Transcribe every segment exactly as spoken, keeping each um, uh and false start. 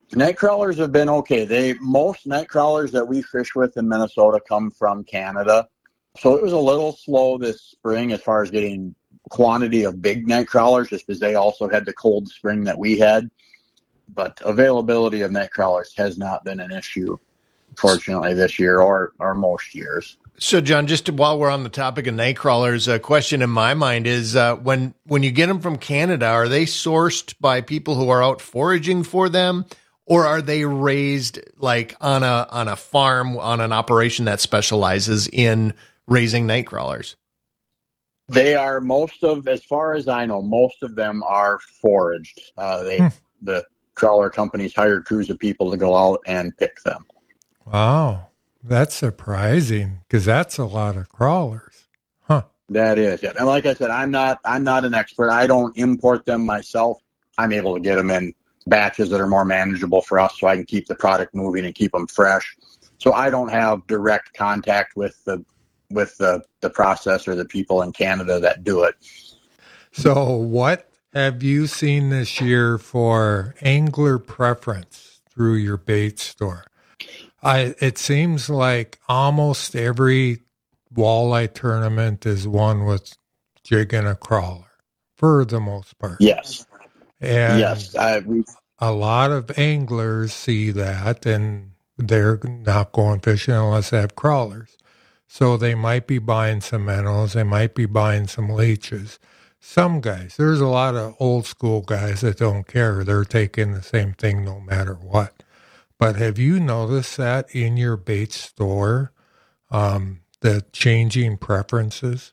Night crawlers have been okay. They most night crawlers that we fish with in Minnesota come from Canada. So it was a little slow this spring as far as getting quantity of big night crawlers, just because they also had the cold spring that we had. But availability of night crawlers has not been an issue, fortunately, this year or, or most years. So, John, just while we're on the topic of night crawlers, a question in my mind is uh, when when you get them from Canada, are they sourced by people who are out foraging for them, or are they raised like on a on a farm on an operation that specializes in raising night crawlers? They are most of, as far as I know, most of them are foraged. Uh, they hmm. the trawler companies hire crews of people to go out and pick them. Wow. That's surprising because that's a lot of crawlers. Huh. That is. Yeah. And like I said, I'm not I'm not an expert. I don't import them myself. I'm able to get them in batches that are more manageable for us so I can keep the product moving and keep them fresh. So I don't have direct contact with the with the, the process or the people in Canada that do it. So what have you seen this year for angler preference through your bait store? I, it seems like almost every walleye tournament is one with jig and a crawler, for the most part. Yes. And yes. I, we, a lot of anglers see that, and they're not going fishing unless they have crawlers. So they might be buying some minnows. They might be buying some leeches. Some guys, there's a lot of old school guys that don't care. They're taking the same thing no matter what. But have you noticed that in your bait store, um, the changing preferences?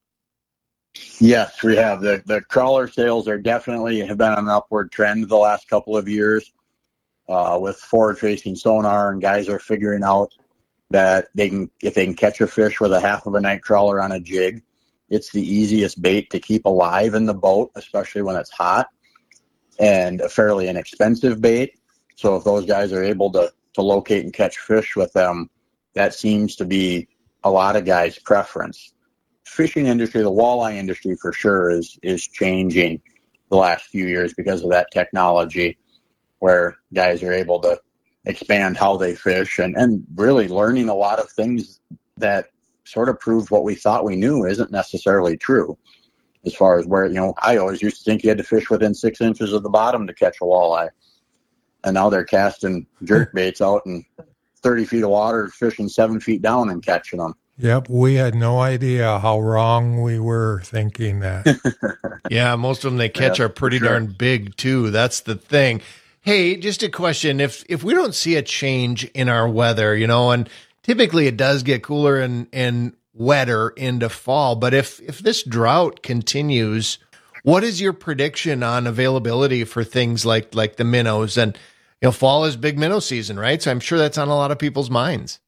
Yes, we have. The the crawler sales are definitely have been on an upward trend the last couple of years uh, with forward-facing sonar, and guys are figuring out that they can, if they can catch a fish with a half of a night crawler on a jig, it's the easiest bait to keep alive in the boat, especially when it's hot, and a fairly inexpensive bait. So if those guys are able to, to locate and catch fish with them, that seems to be a lot of guys' preference. Fishing industry, the walleye industry for sure is is changing the last few years because of that technology where guys are able to expand how they fish and, and really learning a lot of things that sort of prove what we thought we knew isn't necessarily true. As far as where, you know, I always used to think you had to fish within six inches of the bottom to catch a walleye. And now they're casting jerk baits out in thirty feet of water, fishing seven feet down and catching them. Yep, we had no idea how wrong we were thinking that. Yeah, most of them they catch yeah, are pretty sure. darn big too. That's the thing. Hey, just a question. If if we don't see a change in our weather, you know, and typically it does get cooler and, and wetter into fall, but if, if this drought continues, what is your prediction on availability for things like, like the minnows? And, you know, fall is big minnow season, right? So I'm sure that's on a lot of people's minds.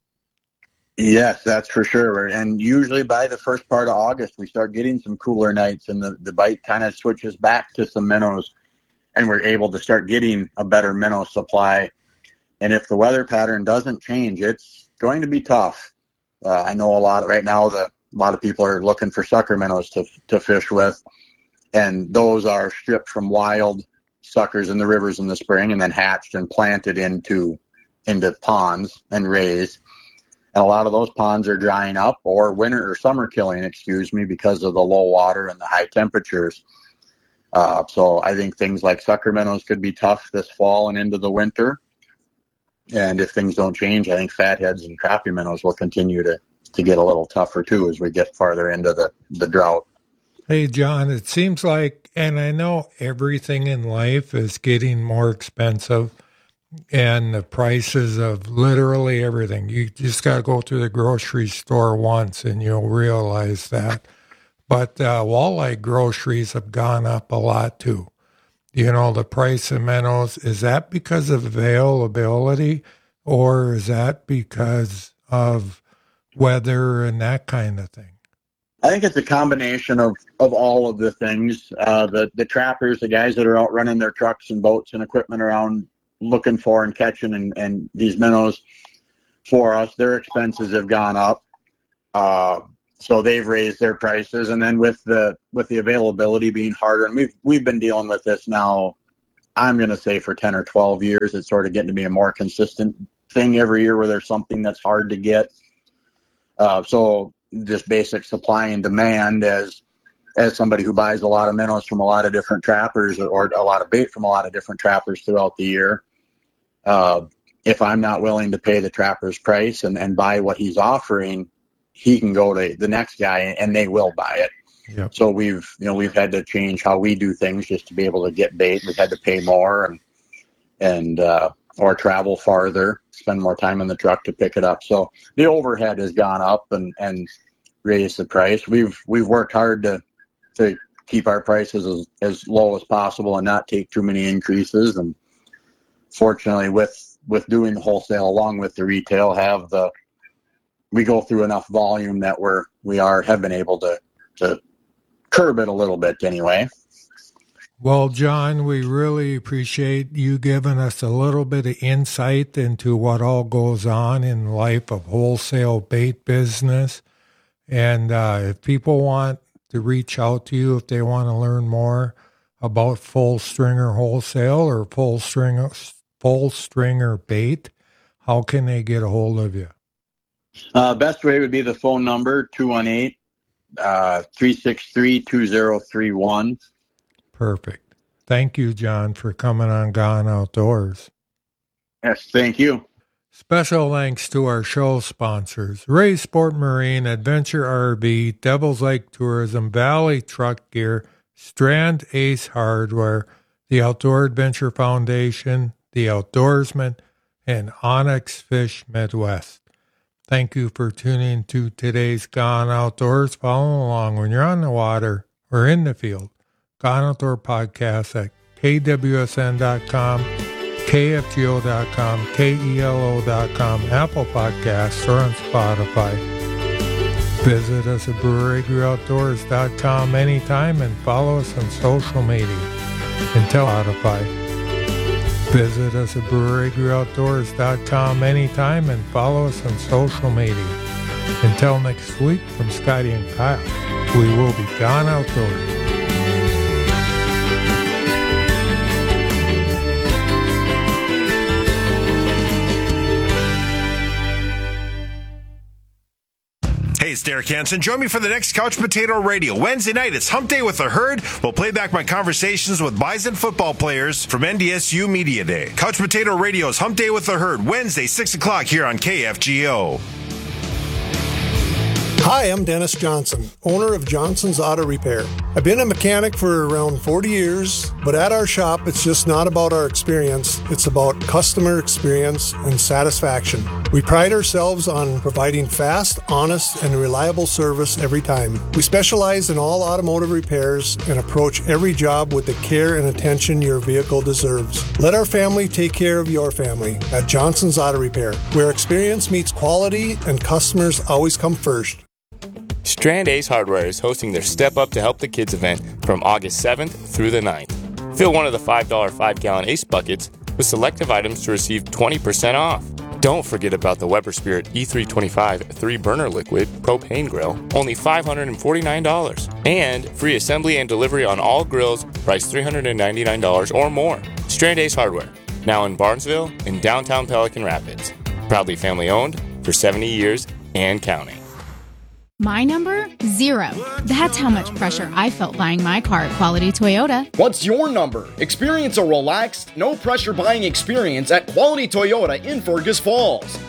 Yes, that's for sure. And usually by the first part of August, we start getting some cooler nights and the, the bite kind of switches back to some minnows and we're able to start getting a better minnow supply. And if the weather pattern doesn't change, it's going to be tough. Uh, I know a lot right now that a lot of people are looking for sucker minnows to to fish with. And those are stripped from wild suckers in the rivers in the spring and then hatched and planted into into ponds and raised. And a lot of those ponds are drying up or winter or summer killing, excuse me, because of the low water and the high temperatures. Uh, so I think things like sucker minnows could be tough this fall and into the winter. And if things don't change, I think fatheads and crappie minnows will continue to, to get a little tougher too as we get farther into the, the drought. Hey, John, it seems like, and I know everything in life is getting more expensive and the prices of literally everything. You just got to go to the grocery store once and you'll realize that. But uh, walleye groceries have gone up a lot too. You know, the price of minnows, is that because of availability or is that because of weather and that kind of thing? I think it's a combination of, of all of the things. Uh, the, the trappers, the guys that are out running their trucks and boats and equipment around looking for and catching and, and these minnows for us, their expenses have gone up. Uh, so they've raised their prices. And then with the with the availability being harder, and we've, we've been dealing with this now, I'm going to say for ten or twelve years. It's sort of getting to be a more consistent thing every year where there's something that's hard to get. Uh, so just basic supply and demand as as somebody who buys a lot of minnows from a lot of different trappers or a lot of bait from a lot of different trappers throughout the year. Uh, if I'm not willing to pay the trapper's price and, and buy what he's offering, he can go to the next guy and they will buy it. Yep. So we've, you know, we've had to change how we do things just to be able to get bait. We've had to pay more and, and, uh, or travel farther, spend more time in the truck to pick it up. So the overhead has gone up and, and raised the price. We've, we've worked hard to, to keep our prices as, as low as possible and not take too many increases. And fortunately with, with doing the wholesale along with the retail have the, we go through enough volume that we're, we are, have been able to, to curb it a little bit anyway. Well, John, we really appreciate you giving us a little bit of insight into what all goes on in the life of wholesale bait business. And uh, if people want to reach out to you, if they want to learn more about Full Stringer Wholesale or Full Stringer, Full Stringer Bait, how can they get a hold of you? Uh, best way would be the phone number, two one eight, three six three, two zero three one. Perfect. Thank you, John, for coming on Gone Outdoors. Yes, thank you. Special thanks to our show sponsors, Ray Sport Marine, Adventure R V, Devil's Lake Tourism, Valley Truck Gear, Strand Ace Hardware, the Outdoor Adventure Foundation, The Outdoorsman, and Onyx Fish Midwest. Thank you for tuning to today's Gone Outdoors. Follow along when you're on the water or in the field. Gone Outdoor Podcast at K W S N dot com, K F G O dot com, K E L O dot com, Apple Podcasts, or on Spotify. Visit us at brewery agree outdoors dot com anytime and follow us on social media. Until Spotify. Visit us at brewery agree outdoors dot com anytime and follow us on social media. Until next week, from Scotty and Kyle, we will be Gone Outdoors. Hey, it's Derek Hansen. Join me for the next Couch Potato Radio. Wednesday night, it's Hump Day with the Herd. We'll play back my conversations with Bison football players from N D S U Media Day. Couch Potato Radio's Hump Day with the Herd, Wednesday, six o'clock here on K F G O. Hi, I'm Dennis Johnson, owner of Johnson's Auto Repair. I've been a mechanic for around forty years, but at our shop, it's just not about our experience. It's about customer experience and satisfaction. We pride ourselves on providing fast, honest, and reliable service every time. We specialize in all automotive repairs and approach every job with the care and attention your vehicle deserves. Let our family take care of your family at Johnson's Auto Repair, where experience meets quality and customers always come first. Strand Ace Hardware is hosting their Step Up to Help the Kids event from August seventh through the ninth. Fill one of the five dollar five gallon Ace buckets with selective items to receive twenty percent off. Don't forget about the Weber Spirit E three twenty-five three burner liquid propane grill, only five hundred forty-nine dollars. And free assembly and delivery on all grills, priced three hundred ninety-nine dollars or more. Strand Ace Hardware, now in Barnesville and downtown Pelican Rapids. Proudly family owned for seventy years and counting. My number? Zero. That's how much pressure I felt buying my car at Quality Toyota. What's your number? Experience a relaxed, no-pressure buying experience at Quality Toyota in Fergus Falls.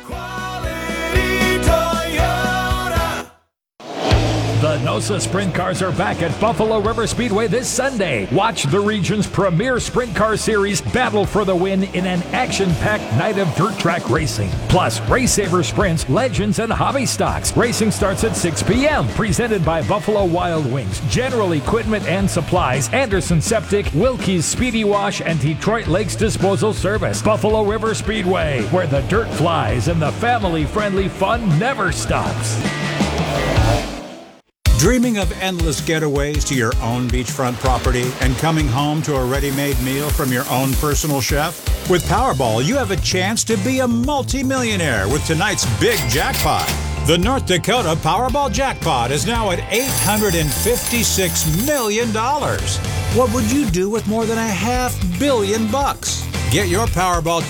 The NOSA Sprint Cars are back at Buffalo River Speedway this Sunday. Watch the region's premier sprint car series battle for the win in an action-packed night of dirt track racing. Plus, Race Saver Sprints, Legends, and Hobby Stocks. Racing starts at six p.m. Presented by Buffalo Wild Wings, General Equipment and Supplies, Anderson Septic, Wilkie's Speedy Wash, and Detroit Lakes Disposal Service. Buffalo River Speedway, where the dirt flies and the family-friendly fun never stops. Dreaming of endless getaways to your own beachfront property and coming home to a ready-made meal from your own personal chef? With Powerball, you have a chance to be a multimillionaire with tonight's big jackpot. The North Dakota Powerball jackpot is now at eight hundred fifty-six million dollars. What would you do with more than a half billion bucks? Get your Powerball